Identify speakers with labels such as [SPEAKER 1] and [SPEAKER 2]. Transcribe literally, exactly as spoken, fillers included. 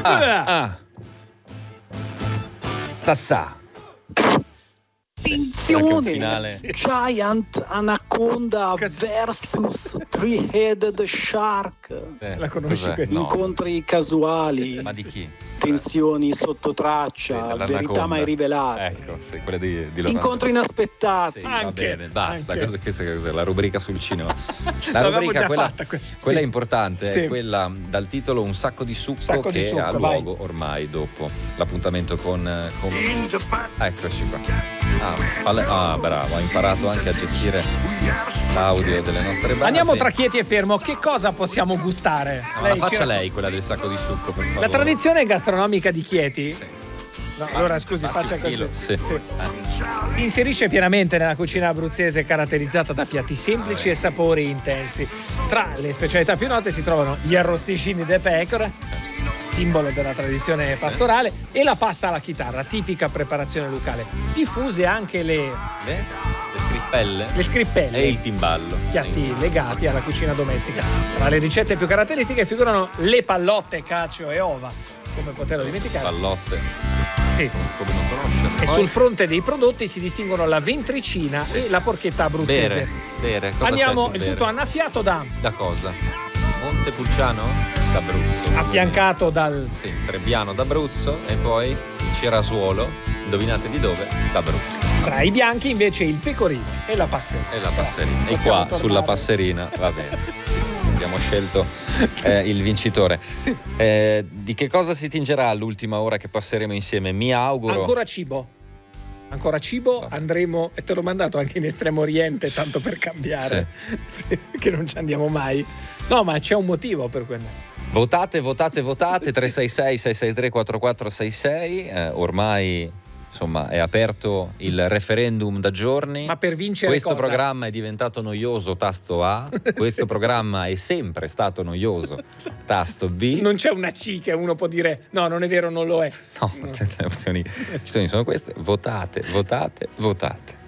[SPEAKER 1] Ah, ah. Tassà.
[SPEAKER 2] Attenzione,
[SPEAKER 1] finale.
[SPEAKER 2] Giant Anaconda versus Three-Headed Shark.
[SPEAKER 1] Eh,
[SPEAKER 3] La conosci
[SPEAKER 1] cos'è?
[SPEAKER 3] questa?
[SPEAKER 1] No.
[SPEAKER 2] Incontri casuali,
[SPEAKER 1] Ma di chi?
[SPEAKER 2] tensioni sotto
[SPEAKER 1] Sì,
[SPEAKER 2] traccia,
[SPEAKER 1] dell'Anaconda.
[SPEAKER 2] verità mai rivelate.
[SPEAKER 1] Ecco, sì, quella di, di Lorando.
[SPEAKER 2] Incontri inaspettati.
[SPEAKER 1] Sì, va
[SPEAKER 3] Anche,
[SPEAKER 1] bene, basta.
[SPEAKER 3] anche.
[SPEAKER 1] Cosa- questa cos'è? La rubrica sul cinema. La
[SPEAKER 3] L'avevamo
[SPEAKER 1] rubrica,
[SPEAKER 3] già
[SPEAKER 1] quella,
[SPEAKER 3] fatta, que-
[SPEAKER 1] quella
[SPEAKER 3] sì.
[SPEAKER 1] importante,
[SPEAKER 3] Sì.
[SPEAKER 1] è quella dal titolo Un sacco di succo,
[SPEAKER 3] Sacco di
[SPEAKER 1] che
[SPEAKER 3] succo,
[SPEAKER 1] ha
[SPEAKER 3] vai.
[SPEAKER 1] luogo ormai dopo l'appuntamento con, eh, con... Eccoci qua. Ah, alle- ah, bravo, ha imparato anche a gestire l'audio delle nostre basi.
[SPEAKER 3] Andiamo tra Chieti e Fermo, che cosa possiamo gustare?
[SPEAKER 1] No, la
[SPEAKER 3] Lei
[SPEAKER 1] faccia
[SPEAKER 3] ci-
[SPEAKER 1] lei quella del sacco di succo, per favore.
[SPEAKER 3] La tradizione gastronomica di Chieti? No, allora scusi,
[SPEAKER 1] passi
[SPEAKER 3] faccia
[SPEAKER 1] il
[SPEAKER 3] così.
[SPEAKER 1] filo, sì.
[SPEAKER 3] Sì. Inserisce pienamente nella cucina abruzzese caratterizzata da piatti semplici e sapori intensi. Tra le specialità più note si trovano gli arrosticini de pecora, simbolo della tradizione pastorale, e la pasta alla chitarra, tipica preparazione locale. Diffuse anche le,
[SPEAKER 1] Eh? Le scrippelle
[SPEAKER 3] le scrippelle.
[SPEAKER 1] e il timballo.
[SPEAKER 3] Piatti legati alla cucina domestica. Tra le ricette più caratteristiche figurano le pallotte, cacio e ova. Come poterlo dimenticare?
[SPEAKER 1] Pallotte,
[SPEAKER 3] Sì.
[SPEAKER 1] come non conoscere.
[SPEAKER 3] E
[SPEAKER 1] Poi,
[SPEAKER 3] sul fronte dei prodotti si distinguono la ventricina e la porchetta abruzzese.
[SPEAKER 1] bere, bere. Cosa
[SPEAKER 3] Andiamo
[SPEAKER 1] c'è sul
[SPEAKER 3] il
[SPEAKER 1] bere?
[SPEAKER 3] tutto annaffiato da
[SPEAKER 1] Da cosa? Montepulciano d'Abruzzo.
[SPEAKER 3] affiancato dal
[SPEAKER 1] Sì, Trebbiano d'Abruzzo e poi il Cirasuolo, indovinate di dove? D'Abruzzo.
[SPEAKER 3] tra i bianchi invece il pecorino e la passerina.
[SPEAKER 1] E la passerina. E
[SPEAKER 3] Possiamo
[SPEAKER 1] qua
[SPEAKER 3] tornare.
[SPEAKER 1] sulla passerina, va bene. Abbiamo scelto eh, il vincitore.
[SPEAKER 3] Sì.
[SPEAKER 1] Eh, di che cosa si tingerà l'ultima ora che passeremo insieme? Mi auguro.
[SPEAKER 3] Ancora cibo. Ancora cibo, andremo, e te l'ho mandato anche in Estremo Oriente, tanto per cambiare, sì, che non ci andiamo mai. No, ma c'è un motivo per quello.
[SPEAKER 1] Votate, votate, votate. tre sei sei sei sei tre quattro quattro sei sei. Eh, ormai insomma è aperto il referendum da giorni.
[SPEAKER 3] Ma per vincere
[SPEAKER 1] Questo
[SPEAKER 3] cosa?
[SPEAKER 1] programma è diventato noioso, tasto A. Questo
[SPEAKER 3] Sì.
[SPEAKER 1] programma è sempre stato noioso, tasto B.
[SPEAKER 3] Non c'è una C che uno può dire no, non è vero, non lo è.
[SPEAKER 1] No, cioè, le opzioni, le opzioni sono queste. Votate, votate, votate.